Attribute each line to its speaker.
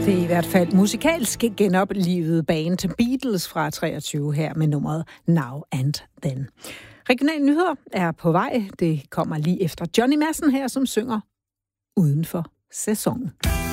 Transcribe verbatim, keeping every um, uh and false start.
Speaker 1: Det er i hvert fald musikalsk genoplivet band Beatles fra treogtyve her med nummeret Now and Then. Regionale nyheder er på vej. Det kommer lige efter Johnny Madsen her, som synger Uden for sæsonen.